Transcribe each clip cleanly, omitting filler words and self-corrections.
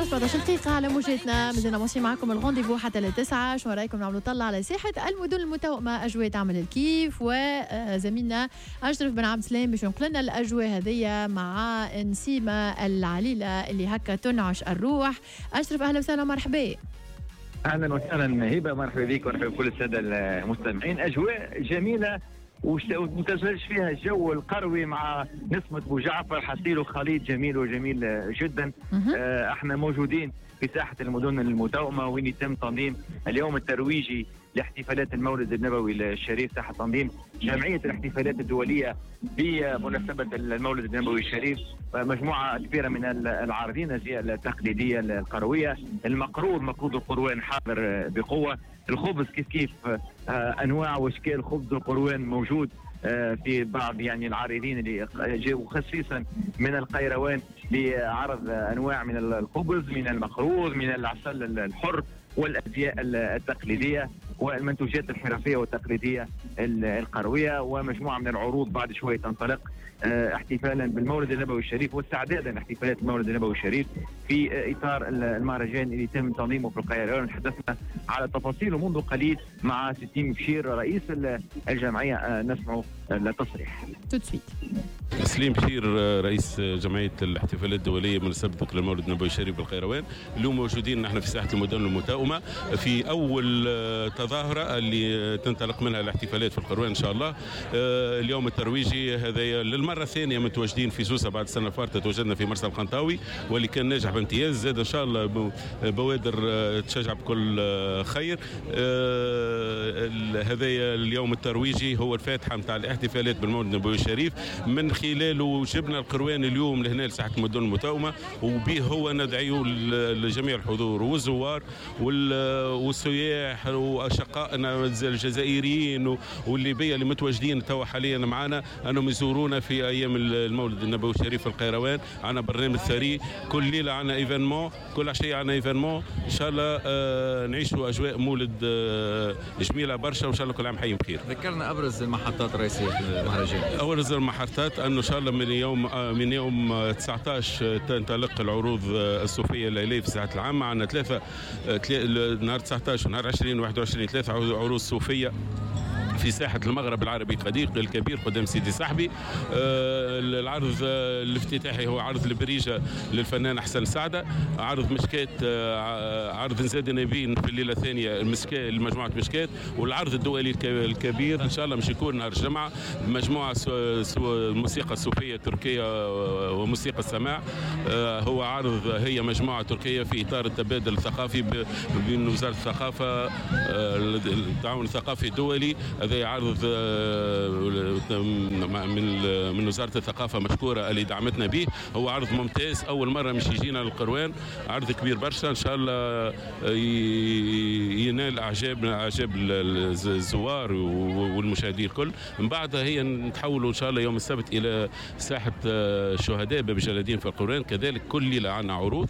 17 دقيقة على موجتنا، مازلنا ماشيين معكم الغونديفو حتى ل9. شو رايكم نعملوا طلع على ساحة المدن المتوأمة أجواء تعمل الكيف، وزميلنا أشرف بن عبد السلام باش ينقل لنا الأجواء هذية مع نسيمة العليلة اللي هكا تنعش الروح. أشرف أهلا وسهلا مرحبا. اهلا وسهلا هبه، مرحبا بك ومرحبا بكل الساده المستمعين. اجواء جميله ومتزوج فيها الجو القروي مع نسمة أبو جعفر، حصيله خليط جميل وجميل جدا. احنا موجودين في ساحة المدن المتوأمة وين يتم تنظيم اليوم الترويجي لاحتفالات المولد النبوي الشريف تحت تنظيم جمعية الاحتفالات الدولية بمناسبة المولد النبوي الشريف. مجموعة كبيرة من العارضين الأزياء التقليدية القروية، مقروض القروان حاضر بقوة، الخبز كيف انواع واشكال خبز القروان موجود في بعض يعني العارضين اللي جاوا خصيصا من القيروان لعرض انواع من الخبز، من المقروض، من العسل الحر والازياء التقليديه والمنتوجات الحرفيه والتقليديه القرويه، ومجموعه من العروض بعد شويه تنطلق احتفالا بالمولد النبوي الشريف واستعدادا لاحتفالات المولد النبوي الشريف في اطار المهرجان اللي يتم تنظيمه في القاهره. تحدثنا على تفاصيله منذ قليل مع ستيم بشير رئيس الجمعيه، نسمع التصريح. سليم بشير رئيس جمعيه الاحتفالات الدوليه بمناسبه المولد النبوي الشريف بالقيروان. اليوم موجودين نحن في ساحه المدن المتوأمه في اول تظاهره اللي تنطلق منها الاحتفالات في القيروان ان شاء الله. اليوم الترويجي هذا للمره الثانيه متواجدين في سوسه بعد السنه الفارطه تواجدنا في مرسى القنطاوي واللي كان ناجح بامتياز. زاد ان شاء الله بوادر تشجع بكل خير. هذا اليوم الترويجي هو الفاتحه نتاع الاحتفالات بالمولد النبوي الشريف، من خلاله جبنا القروان اليوم لهنا لساحه المدن المتوأمه، وبه هو ندعو لجميع الحضور والزوار والسياح واشقائنا الجزائريين والليبيه اللي متواجدين توا حاليا معنا انهم يزورونا في ايام المولد النبوي الشريف في القيروان. عندنا برنامج ثري، كل ليله عندنا ايفينمون، كل عشيه عندنا ايفينمون. ان شاء الله نعيشوا اجواء مولد جميله برشا، وان شاء الله كل عام حي بخير. ذكرنا ابرز المحطات الرئيسيه في المهرجان. ابرز المحطات انه ان شاء الله من يوم 19 تنطلق العروض الصوفيه الليليه في الساحات العامه. عندنا نهار 19 ونهار 20 و21 3 عروض صوفيه في ساحة المغرب العربي الكبير قدام سيدي صاحبي. العرض الافتتاحي هو عرض البريجة للفنان حسن سعدة، عرض مشكات، عرض نزاد نبين في الليلة الثانية مجموعة مشكات، والعرض الدولي الكبير إن شاء الله مش يكون نهار الجمعة مجموعة موسيقى الصوفية التركية وموسيقى السماع. هو عرض هي مجموعة تركية في إطار التبادل الثقافي بين وزارة الثقافة التعاون الثقافي الدولي. هذا عرض من وزارة الثقافة مشكورة اللي دعمتنا به. هو عرض ممتاز، أول مرة مش يجينا للقروان، عرض كبير برشا إن شاء الله ينال أعجاب الزوار والمشاهدين الكل. من بعدها هي نتحولوا إن شاء الله يوم السبت إلى ساحة الشهداء باب جلالدين في القروان. كذلك كل ليلة عندنا عروض،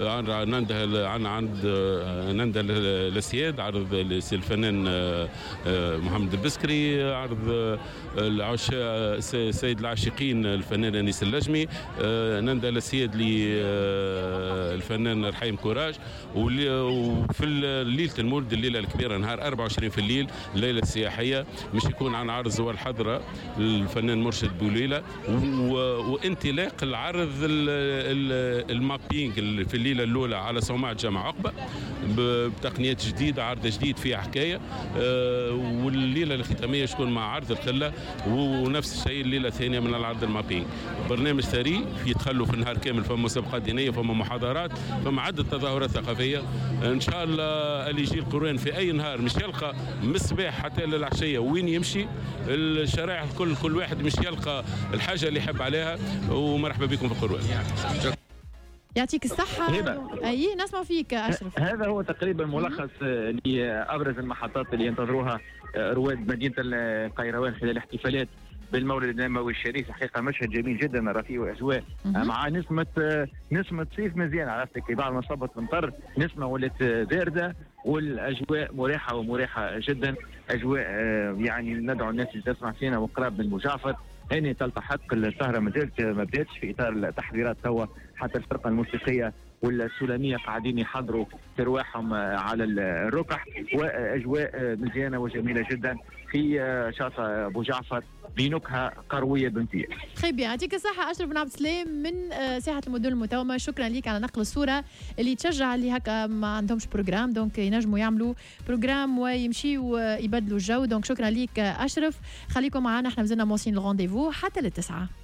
عند السياد عرض الفنان محمد البسكري، عرض سيد العاشقين الفنان انيس اللجمي، نندى السيد للفنان رحيم كوراج. وفي ليله المولد الليله الكبيره نهار 24 في الليل الليله السياحيه مش يكون عن عرض زوال الحضره الفنان مرشد بوليله، وانطلاق العرض المابينج في الليله الاولى على صومعه جامع عقبه بتقنيات جديده، عرض جديد فيه حكايه. والليله الختاميه شكون مع عرض الخله، ونفس الشيء الليله الثانيه من العرض المابينج. برنامج ثري يتخلوا في النهار كامل، فما مسابقات دينيه، فما محاضرات، فما عده تظاهرات ثقافيه. ان شاء الله اللي يجي القرآن في اي نهار مش يلقى من الصباح حتى للعشيه وين يمشي، الشارع كل واحد مش يلقى الحاجه اللي يحب عليها. ومرحبا بكم في القرآن. يعطيك الصحة. أي نسمع فيك أشرف. هذا هو تقريبا ملخص لأبرز المحطات اللي ينتظروها رواد مدينة القيروان خلال الاحتفالات بالمولد النبوي الشريف. حقيقة مشهد جميل جدا رفيع وأجواء مع نسمة صيف مزيان. عرفتك بعد ما صبت المطر نسمة ولت باردة والأجواء مريحة جدا. أجواء يعني ندعو الناس اللي تسمع فينا وقراب من أبو جعفر هاني تلتحق السهرة ما بداتش في إطار التحضيرات توا حتى الفرقه الموسيقيه والسلاميه قاعدين يحضروا ترواحهم على الركح، واجواء مزيانه وجميله جدا في شاطئ ابو جعفر بنكهه قرويه بنتيه. خيب يعطيك الصحة أشرف بن عبد السلام من ساحة المدن المتومة، شكرا لك على نقل الصورة اللي تشجع اللي هكا ما عندهمش بروجرام دونك ينجموا يعملوا بروجرام ويمشيوا يبدلوا الجو. دونك شكرا لك أشرف، خليكم معنا احنا مازلنا موصلين الرونديفو حتى للتسعة.